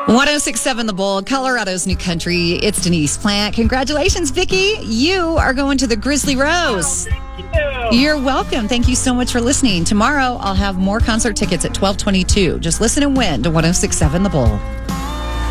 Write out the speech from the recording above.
1067 The Bull, Colorado's new country. It's Denise Plant. Congratulations, Vicki. You are going to the Grizzly Rose. Oh, thank you. You're welcome. Thank you so much for listening. Tomorrow, I'll have more concert tickets at 12:22. Just listen and win to 1067 The Bull.